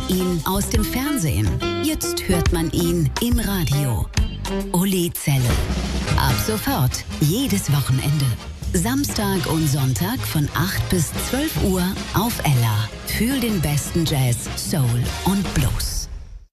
ihn aus dem Fernsehen. Jetzt hört man ihn im Radio. Uli Zelle. Ab sofort, jedes Wochenende. Samstag und Sonntag von 8 bis 12 Uhr auf Ella. Fühl den besten Jazz, Soul und Blues.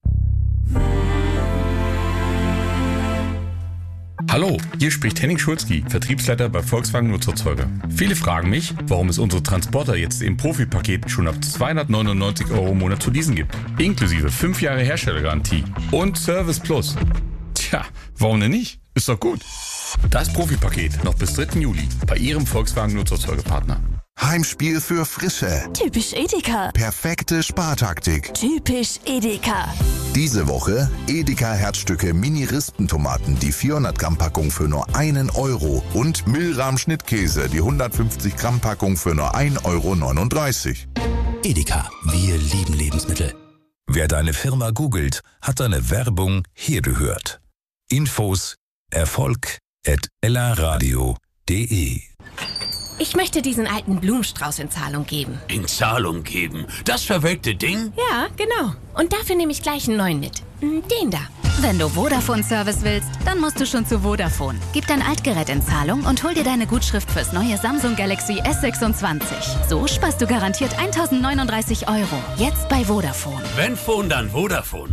Hallo, hier spricht Henning Schulzki, Vertriebsleiter bei Volkswagen Nutzerzeuger. Viele fragen mich, warum es unsere Transporter jetzt im Profipaket schon ab 299 € im Monat zu leasen gibt. Inklusive 5 Jahre Herstellergarantie und Service Plus. Tja, warum denn nicht? Ist doch gut. Das Profipaket noch bis 3. Juli bei Ihrem Volkswagen Nutzerzeugerpartner. Heimspiel für Frische. Typisch Edeka. Perfekte Spartaktik. Typisch Edeka. Diese Woche Edeka Herzstücke Mini-Rispentomaten, die 400 Gramm Packung für nur 1 € und Milram Schnittkäse, die 150 Gramm Packung für nur 1,39 €. Edeka, wir lieben Lebensmittel. Wer deine Firma googelt, hat deine Werbung hier gehört. Infos erfolg@ellaradio.de. Ich möchte diesen alten Blumenstrauß in Zahlung geben. In Zahlung geben? Das verwelkte Ding? Ja, genau. Und dafür nehme ich gleich einen neuen mit. Den da. Wenn du Vodafone-Service willst, dann musst du schon zu Vodafone. Gib dein Altgerät in Zahlung und hol dir deine Gutschrift fürs neue Samsung Galaxy S26. So sparst du garantiert 1.039 €. Jetzt bei Vodafone. Wenn Phone, dann Vodafone.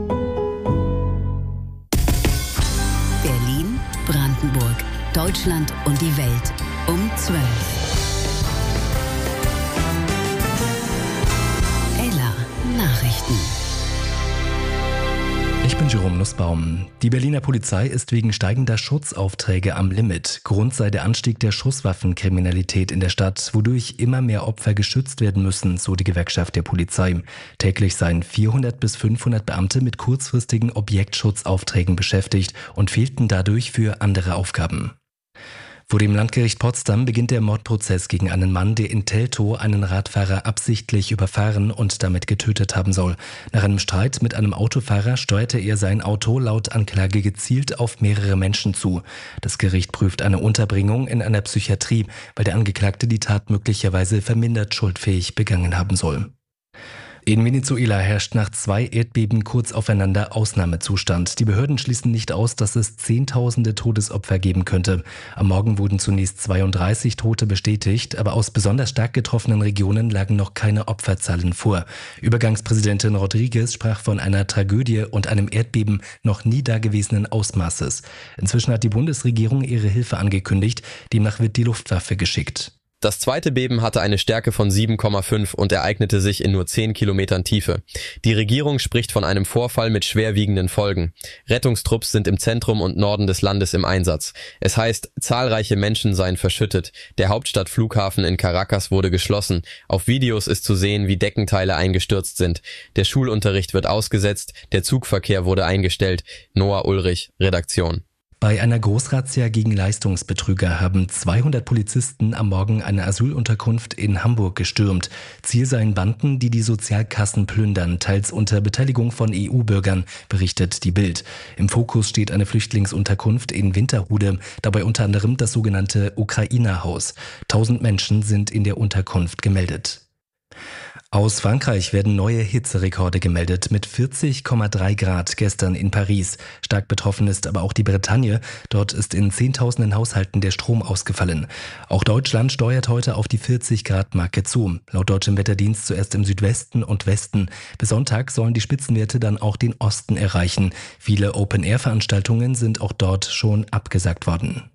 Berlin, Brandenburg, Deutschland und die Welt um 12. Ella Nachrichten. Ich bin Jerome Nussbaum. Die Berliner Polizei ist wegen steigender Schutzaufträge am Limit. Grund sei der Anstieg der Schusswaffenkriminalität in der Stadt, wodurch immer mehr Opfer geschützt werden müssen, so die Gewerkschaft der Polizei. Täglich seien 400 bis 500 Beamte mit kurzfristigen Objektschutz-Aufträgen beschäftigt und fehlten dadurch für andere Aufgaben. Vor dem Landgericht Potsdam beginnt der Mordprozess gegen einen Mann, der in Teltow einen Radfahrer absichtlich überfahren und damit getötet haben soll. Nach einem Streit mit einem Autofahrer steuerte er sein Auto laut Anklage gezielt auf mehrere Menschen zu. Das Gericht prüft eine Unterbringung in einer Psychiatrie, weil der Angeklagte die Tat möglicherweise vermindert schuldfähig begangen haben soll. In Venezuela herrscht nach 2 Erdbeben kurz aufeinander Ausnahmezustand. Die Behörden schließen nicht aus, dass es Zehntausende Todesopfer geben könnte. Am Morgen wurden zunächst 32 Tote bestätigt, aber aus besonders stark getroffenen Regionen lagen noch keine Opferzahlen vor. Übergangspräsidentin Rodriguez sprach von einer Tragödie und einem Erdbeben noch nie dagewesenen Ausmaßes. Inzwischen hat die Bundesregierung ihre Hilfe angekündigt, demnach wird die Luftwaffe geschickt. Das zweite Beben hatte eine Stärke von 7,5 und ereignete sich in nur 10 Kilometern Tiefe. Die Regierung spricht von einem Vorfall mit schwerwiegenden Folgen. Rettungstrupps sind im Zentrum und Norden des Landes im Einsatz. Es heißt, zahlreiche Menschen seien verschüttet. Der Hauptstadtflughafen in Caracas wurde geschlossen. Auf Videos ist zu sehen, wie Deckenteile eingestürzt sind. Der Schulunterricht wird ausgesetzt, der Zugverkehr wurde eingestellt. Noah Ulrich, Redaktion. Bei einer Großrazzia gegen Leistungsbetrüger haben 200 Polizisten am Morgen eine Asylunterkunft in Hamburg gestürmt. Ziel seien Banden, die die Sozialkassen plündern, teils unter Beteiligung von EU-Bürgern, berichtet die Bild. Im Fokus steht eine Flüchtlingsunterkunft in Winterhude, dabei unter anderem das sogenannte Ukrainerhaus. 1000 Menschen sind in der Unterkunft gemeldet. Aus Frankreich werden neue Hitzerekorde gemeldet mit 40,3 Grad gestern in Paris. Stark betroffen ist aber auch die Bretagne. Dort ist in Zehntausenden Haushalten der Strom ausgefallen. Auch Deutschland steuert heute auf die 40-Grad-Marke zu. Laut deutschem Wetterdienst zuerst im Südwesten und Westen. Bis Sonntag sollen die Spitzenwerte dann auch den Osten erreichen. Viele Open-Air-Veranstaltungen sind auch dort schon abgesagt worden.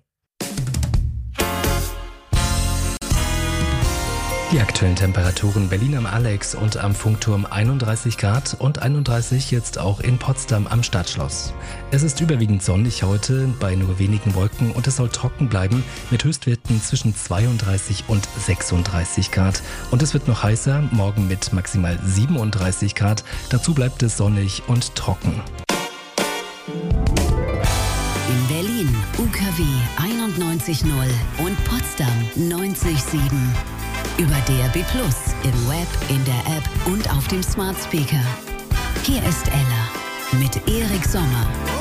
Die aktuellen Temperaturen: Berlin am Alex und am Funkturm 31 Grad und 31 jetzt auch in Potsdam am Stadtschloss. Es ist überwiegend sonnig heute, bei nur wenigen Wolken, und es soll trocken bleiben mit Höchstwerten zwischen 32 und 36 Grad. Und es wird noch heißer, morgen mit maximal 37 Grad. Dazu bleibt es sonnig und trocken. In Berlin UKW 91.0 und Potsdam 90.7. Über DAB+, im Web, in der App und auf dem Smart Speaker. Hier ist Ella mit Erik Sommer.